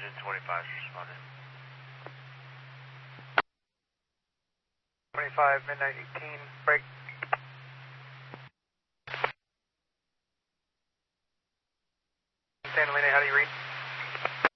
Engine 25 responded. 25, midnight 18, break. San Elena, how do you read?